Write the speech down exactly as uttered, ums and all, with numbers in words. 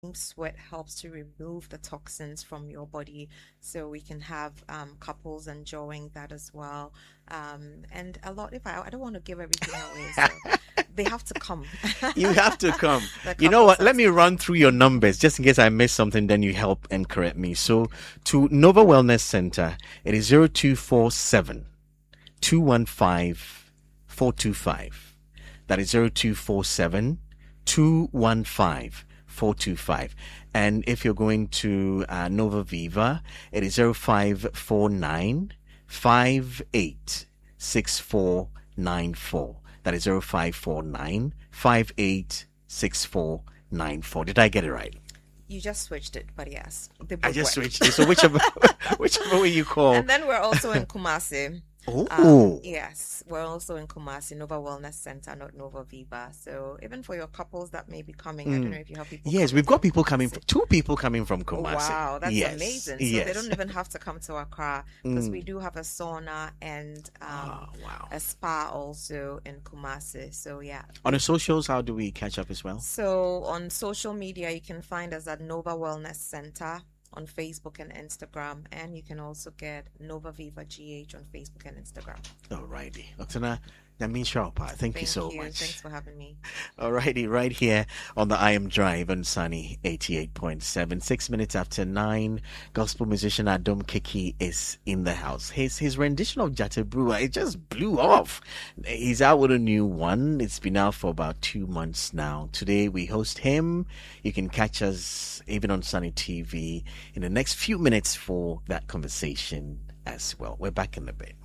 sweat helps to remove the toxins from your body, so we can have um, couples enjoying that as well. Um, and a lot, if I, I don't want to give everything away, so they have to come. You have to come. The You know couples what? have Let to me come. run through your numbers just in case I miss something, then you help and correct me. So to Nova Wellness Center, it is zero two four seven, two one five, four two five. That is zero two four seven, two one five, four two five. And if you're going to uh, Nova Viva, it is zero five four nine, five eight six four nine four. That is zero five four nine, five eight six four nine four. Did I get it right? You just switched it, but yes, they I both just work. switched it. So whichever whichever way you call. And then we're also in Kumasi. Oh, Um, yes, we're also in Kumasi, Nova Wellness Center, not Nova Viva. So even for your couples that may be coming, I don't know if you have people. yes, coming we've got from people coming, Kumasi. two people coming from Kumasi. Wow, that's Yes, amazing. So yes. they don't even have to come to Accra, because we do have a sauna and um, Oh, wow. a spa also in Kumasi. So yeah. On the socials, how do we catch up as well? So on social media, you can find us at Nova Wellness Center on Facebook and Instagram, and you can also get Nova Viva G H on Facebook and Instagram. Alrighty. Oktana, that means sharp. Thank you Thank so you. much. Thanks for having me. Alrighty, right here on the I Am Drive on Sunny eighty-eight point seven. Six minutes after nine, gospel musician Adom Kiki is in the house. His his rendition of Jate Brewer, it just blew off. He's out with a new one. It's been out for about two months now. Today we host him. You can catch us even on Sunny T V in the next few minutes for that conversation as well. We're back in a bit.